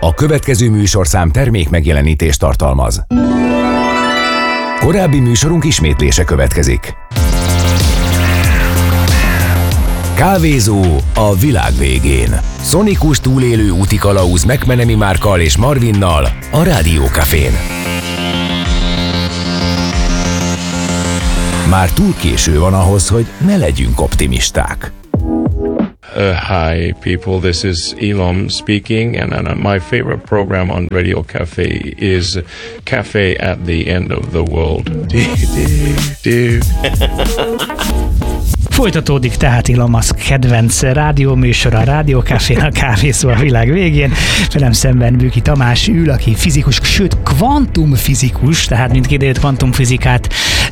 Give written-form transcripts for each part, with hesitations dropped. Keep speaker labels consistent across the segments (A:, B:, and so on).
A: A következő műsorszám termék megjelenítést tartalmaz. Korábbi műsorunk ismétlése következik. Kávézó a világ végén. Szonikus túlélő úti kalauz McMenemy Márkkal és Marvinnal a Rádió Cafén. Már túl késő van ahhoz, hogy ne legyünk optimisták.
B: Hi people, this is Elon speaking, and my favorite program on Radio Cafe is Cafe at the End of the World.
C: Folytatódik tehát Elon Musk kedvenc rádióműsora, a Rádió Cafén, a kávézó a világ végén. Velem szemben Bőki Tamás ül, aki fizikus, sőt kvantumfizikus, tehát mindkét évet kvantumfizikát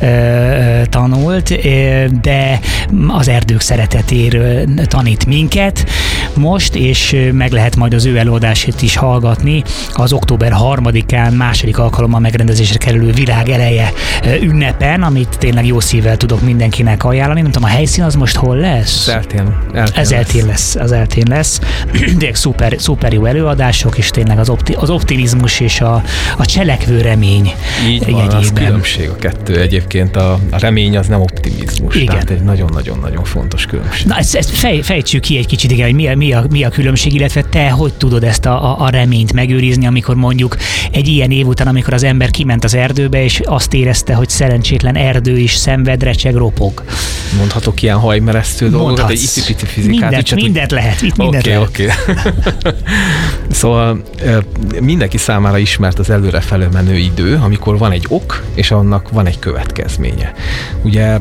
C: tanult, de az erdők szeretetéről tanít minket most, és meg lehet majd az ő előadását is hallgatni az október 3-án második alkalommal megrendezésre kerülő Világ eleje ünnepen, amit tényleg jó szívvel tudok mindenkinek ajánlani. Nem tudom, a helyszín az most hol lesz? Az eltén lesz. De szuper jó előadások, és tényleg az optimizmus és a cselekvő remény.
D: Így van, az különbség a kettő. Egyébként a remény az nem optimizmus. Igen. Tehát egy nagyon-nagyon-nagyon fontos különbség.
C: Na ezt fejtsük ki egy kicsit, igen, hogy mi a különbség, illetve te hogy tudod ezt a reményt megőrizni, amikor mondjuk egy ilyen év után, amikor az ember kiment az erdőbe, és azt érezte, hogy szerencsétlen erdő is szenved, recseg, ropog.
D: Mondhatok ilyen hajmeresztő dolgokat, egy icipici fizikát.
C: Mindent lehet.
D: Oké. Szóval mindenki számára ismert az előrefelé menő idő, amikor van egy ok, és annak van egy következménye. Ugye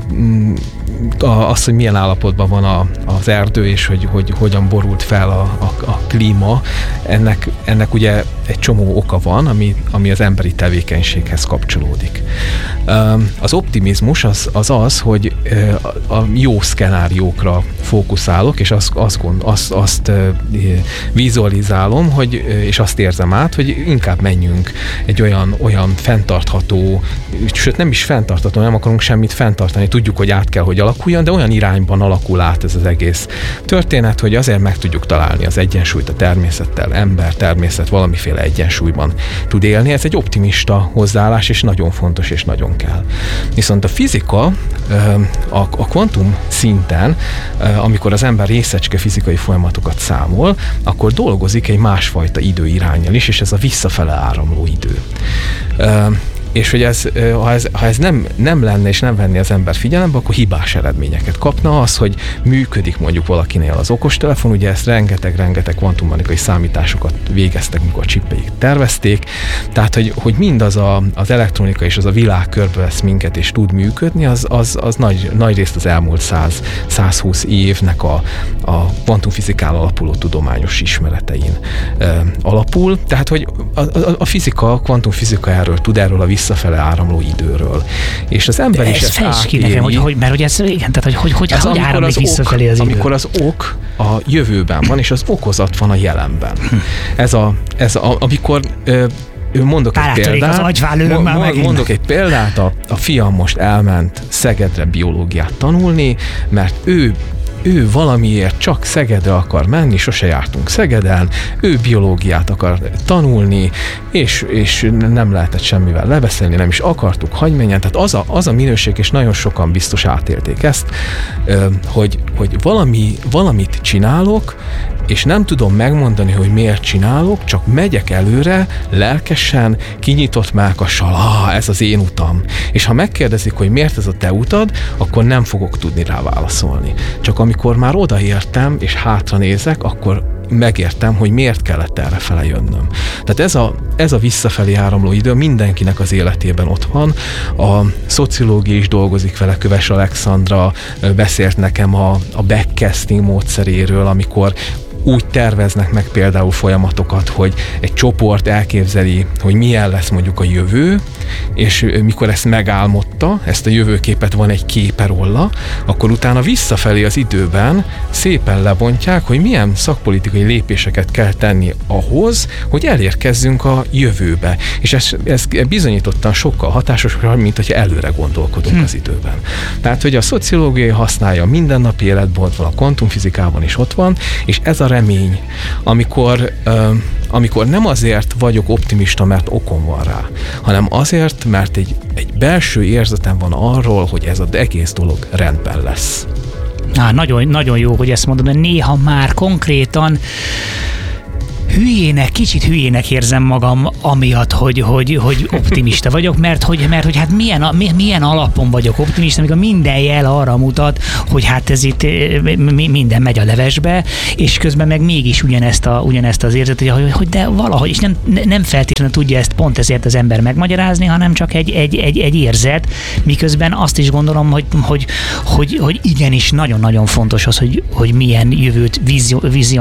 D: az, hogy milyen állapotban van az erdő, és hogy hogyan borult fel a klíma, ennek ugye egy csomó oka van, ami az emberi tevékenységhez kapcsolódik. Az optimizmus az, hogy a jó szkenáriókra fókuszálok, és azt vizualizálom, és azt érzem át, hogy inkább menjünk egy olyan fenntartható, sőt nem is fenntartható, nem akarunk semmit fenntartani, tudjuk, hogy át kell, hogy alakuljon, de olyan irányban alakul át ez az egész történet, hogy azért meg tudjuk találni az egyensúlyt a természettel, természet valamiféle egyensúlyban tud élni. Ez egy optimista hozzáállás, és nagyon fontos, és nagyon kell. Viszont a fizika a kvantum szinten, amikor az ember részecske fizikai folyamatokat számol, akkor dolgozik egy másfajta időiránnyal is, és ez a visszafele áramló idő. És hogy ha ez nem lenne és nem venné az ember figyelembe, akkor hibás eredményeket kapna. Az, hogy működik mondjuk valakinél az okostelefon, ugye ezt rengeteg kvantummechanikai számításokat végeztek, mikor a csippeik tervezték, tehát hogy mindaz az elektronika és az a világ körbevesz minket és tud működni, az nagy részt az elmúlt 120 évnek a kvantumfizikán alapuló tudományos ismeretein alapul. Tehát, hogy a kvantumfizika erről a visszafele áramló időről. És az ember is ezt átéli.
C: Nekem, mert hogy ez, igen, tehát hogy áramlik visszafelé az idő.
D: Amikor az ok a jövőben van, és az okozat van a jelenben. Amikor mondok egy példát, a fiam most elment Szegedre biológiát tanulni, mert ő valamiért csak Szegedre akar menni, sose jártunk Szegeden, ő biológiát akar tanulni, és nem lehetett semmivel lebeszélni, nem is akartuk, hagyj menjen. Tehát az a minőség, és nagyon sokan biztos átélték ezt, hogy valamit csinálok, és nem tudom megmondani, hogy miért csinálok, csak megyek előre, lelkesen, kinyitott mellkassal, ez az én utam. És ha megkérdezik, hogy miért ez a te utad, akkor nem fogok tudni rá válaszolni. Csak amikor már odaértem, és hátra nézek, akkor megértem, hogy miért kellett errefele jönnöm. Tehát ez a visszafelé áramló idő mindenkinek az életében ott van. A szociológia is dolgozik vele, Köves Alexandra beszélt nekem a backcasting módszeréről, amikor úgy terveznek meg például folyamatokat, hogy egy csoport elképzeli, hogy milyen lesz mondjuk a jövő, és mikor ezt megálmodta, ezt a jövőképet van egy képe róla, akkor utána visszafelé az időben szépen lebontják, hogy milyen szakpolitikai lépéseket kell tenni ahhoz, hogy elérkezzünk a jövőbe. És ez bizonyítottan sokkal hatásosabb, mint hogyha előre gondolkodunk az időben. Tehát, hogy a szociológia használja a mindennapi életben, ott van, a kvantumfizikában is ott van, és ez a remény, amikor amikor nem azért vagyok optimista, mert okom van rá, hanem azért, mert egy belső érzetem van arról, hogy ez az egész dolog rendben lesz.
C: Nagyon, nagyon jó, hogy ezt mondod, de néha már konkrétan kicsit hülyének érzem magam amiatt, hogy optimista vagyok, mert hogy hát milyen alapon vagyok optimista, amikor minden jel arra mutat, hogy hát ez itt minden megy a levesbe, és közben meg mégis ugyanezt az érzet, hogy de valahogy, és nem feltétlenül tudja ezt pont ezért az ember megmagyarázni, hanem csak egy érzet, miközben azt is gondolom, hogy igenis nagyon-nagyon fontos az, hogy milyen jövőt